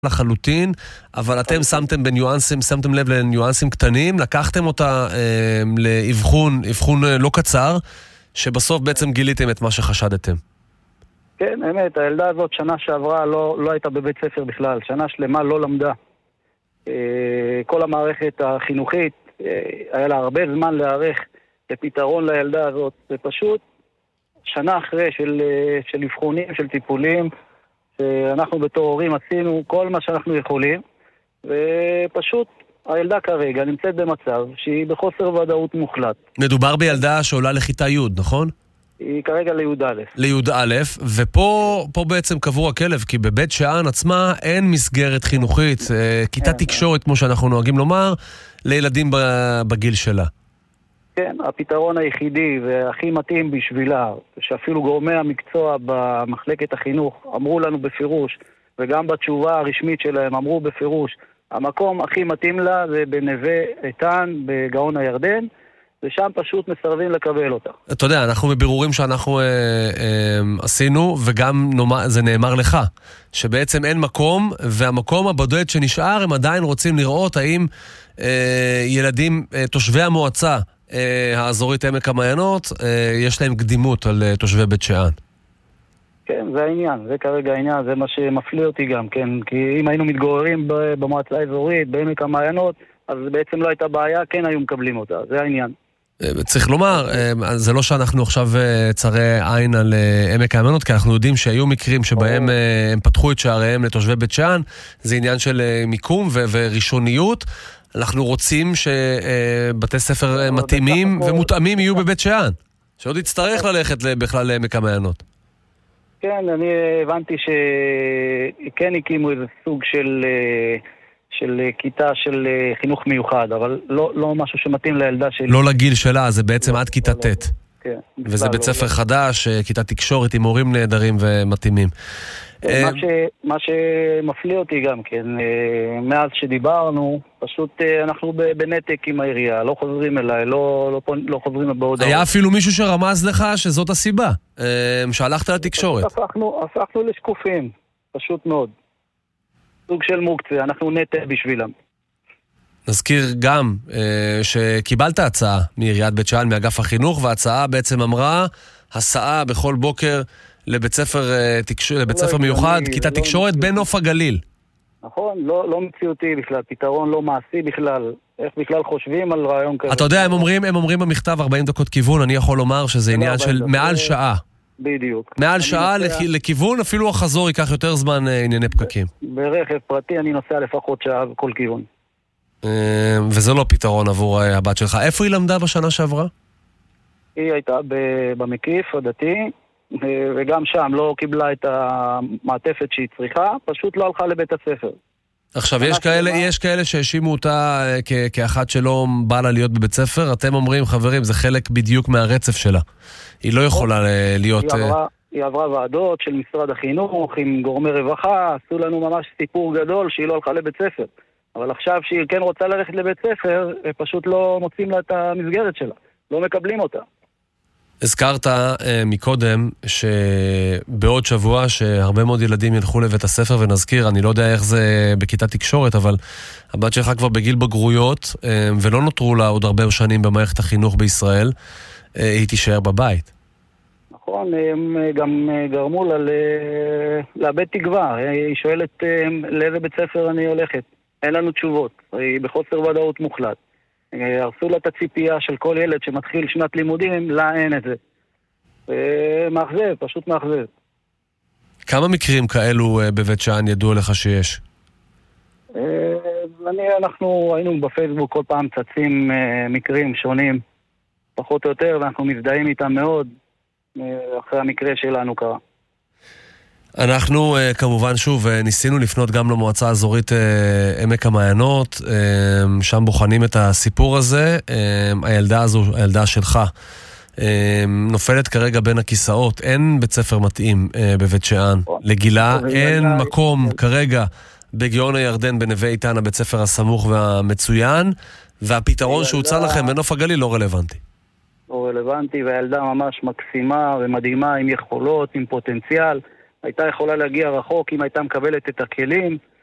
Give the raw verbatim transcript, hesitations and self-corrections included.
לחלוטין, אבל אתם שמתם בניואנסים, שמתם לב לניואנסים קטנים, לקחתם אותה אה, לאבחון, אבחון לא קצר, שבסוף בעצם גיליתם את מה שחשדתם. כן, האמת, הילדה הזאת שנה שעברה לא, לא הייתה בבית ספר בכלל, שנה שלמה לא למדה. אה, כל המערכת החינוכית, אה, היה לה הרבה זמן להערך לפתרון לילדה הזאת, ופשוט שנה אחרי של, של אבחונים, של טיפולים, שאנחנו בתור הורים עשינו כל מה שאנחנו יכולים, ופשוט הילדה כרגע נמצאת במצב שהיא בחוסר ודאות מוחלט. מדובר בילדה שעולה לכיתה י', נכון? היא כרגע לי' א'. לי' א', ופה פה בעצם קבור הכלב, כי בבית שאן עצמה אין מסגרת חינוכית, כיתה תקשורת, כמו שאנחנו נוהגים לומר, לילדים בגיל שלה. כן, הפתרון היחידי והכי מתאים בשבילה, שאפילו גורמי המקצוע במחלקת החינוך אמרו לנו בפירוש, וגם בתשובה הרשמית שלהם אמרו בפירוש, המקום הכי מתאים לה זה בנווה איתן, בגאון הירדן, ושם פשוט מסרבים לקבל אותה. אתה יודע, אנחנו בבירורים שאנחנו אה, אה, עשינו, וגם נאמר, זה נאמר לך, שבעצם אין מקום, והמקום הבודד שנשאר, הם עדיין רוצים לראות האם אה, ילדים, אה, תושבי המועצה, האזורית עמק המעיינות, יש להם קדימות על תושבי בית שאן. כן, זה העניין, זה כרגע העניין, זה מה שמפליא אותי גם, כן, כי אם היינו מתגוררים במועצה האזורית, בעמק המעיינות, אז בעצם לא הייתה בעיה, כן היו מקבלים אותה, זה העניין. צריך לומר, זה לא שאנחנו עכשיו צרי עין על עמק המעיינות, כי אנחנו יודעים שהיו מקרים שבהם הם פתחו את שעריהם לתושבי בית שאן, זה עניין של מיקום וראשוניות, אנחנו רוצים שבתי ספר מתאימים ומותאמים יהיו בבית שאן, שעוד יצטרך ללכת בכלל לעמק המעיינות. כן, אני הבנתי שכן הקימו איזה סוג של, של כיתה של חינוך מיוחד, אבל לא, לא משהו שמתאים לילדה שלי. לא לגיל שלה, זה בעצם עד כיתה ט'. כן, וזה בית ספר חדש, כיתה תקשורת עם הורים נהדרים ומתאימים. מה, ש, מה שמפליא אותי גם כן, מאז שדיברנו, פשוט אנחנו בנתק עם העירייה, לא חוזרים אליי, לא, לא, לא חוזרים בהודעות. היה אפילו מישהו שרמז לך שזאת הסיבה, שהלכת לתקשורת. הפכנו, הפכנו לשקופים, פשוט מאוד. סוג של מוקצה, אנחנו נתק בשבילם. נזכיר גם שקיבלת הצעה מעיריית בית שאן, מאגף החינוך, וההצעה בעצם אמרה, הסעה בכל בוקר לבית ספר, לבית ספר מיוחד, כיתה תקשורת בנוף הגליל. נכון, לא, לא מציאותי בכלל, פתרון לא מעשי בכלל. איך בכלל חושבים על רעיון כזה? אתה יודע, הם אומרים, הם אומרים במכתב ארבעים דקות כיוון, אני יכול לומר שזה עניין של מעל שעה. בדיוק. מעל שעה לכיוון, אפילו החזור ייקח יותר זמן ענייני פקקים. ברכב פרטי אני נוסע לפחות שעה בכל כיוון. וזה לא פתרון עבור הבת שלך. איפה היא למדה בשנה שעברה? היא הייתה במקיף הדתי, וגם שם לא קיבלה את המעטפת שהיא צריכה, פשוט לא הלכה לבית הספר. עכשיו, יש כאלה, יש כאלה שהאשימו אותה כ- כאחת שלא בא לה להיות בבית ספר, אתם אומרים, חברים, זה חלק בדיוק מהרצף שלה. היא לא יכולה להיות... היא עברה, היא עברה ועדות של משרד החינוך, עם גורמי רווחה, עשו לנו ממש סיפור גדול שהיא לא הלכה לבית ספר. אבל עכשיו שהיא כן רוצה ללכת לבית ספר, פשוט לא מוצאים לה את המסגרת שלה. לא מקבלים אותה. הזכרת uh, מקודם שבעוד שבוע שהרבה מאוד ילדים ילכו לבית הספר, ונזכיר, אני לא יודע איך זה בכיתה תקשורת, אבל הבת שלך כבר בגיל בגרויות, uh, ולא נותרו לה עוד הרבה שנים במערכת החינוך בישראל, uh, היא תישאר בבית. נכון, הם גם גרמו לה לאבד תקווה. היא שואלת לאיזה בית ספר אני הולכת. אין לנו תשובות, היא בחוסר ודאות מוחלט. הרסו לה את הציפייה של כל ילד שמתחיל שנת לימודים, לה אין את זה. מאכזב, פשוט מאכזב. כמה מקרים כאלו בבית שאן ידוע לך שיש? אני, אנחנו היינו בפייסבוק כל פעם צצים מקרים שונים, פחות או יותר, ואנחנו מזדהים איתם מאוד, אחרי המקרה שלנו קרה. אנחנו כמובן שוב ניסינו לפנות גם למועצה האזורית עמק המעיינות, שם בוחנים את הסיפור הזה. הילדה הזו, הילדה שלך, נופלת כרגע בין הכיסאות, אין בית ספר מתאים בבית שאן לגילה, אין מקום כרגע בגאון הירדן בנווה איתן, הבית ספר הסמוך והמצוין, והפתרון שהוצע לכם בנוף הגליל לא רלוונטי. לא רלוונטי, והילדה ממש מקסימה ומדהימה, עם יכולות, עם פוטנציאל. הייתה יכולה להגיע רחוק אם הייתה מקבלת את הכלים.